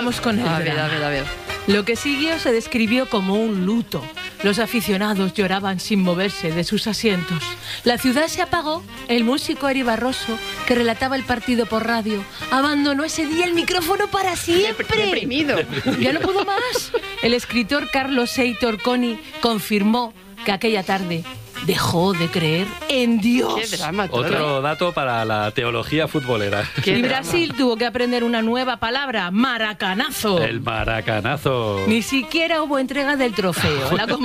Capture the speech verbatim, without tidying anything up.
Vamos con el A ver, drama. a ver, a ver. Lo que siguió se describió como un luto. Los aficionados lloraban sin moverse de sus asientos. La ciudad se apagó. El músico Eri Barroso, que relataba el partido por radio, abandonó ese día el micrófono para siempre. Deprimido. Ya no pudo más. El escritor Carlos Heitor Coni confirmó que aquella tarde dejó de creer en Dios. Qué drama todo. Otro dato para la teología futbolera. Qué Y drama. Brasil tuvo que aprender una nueva palabra, maracanazo. El maracanazo. Ni siquiera hubo entrega del trofeo. La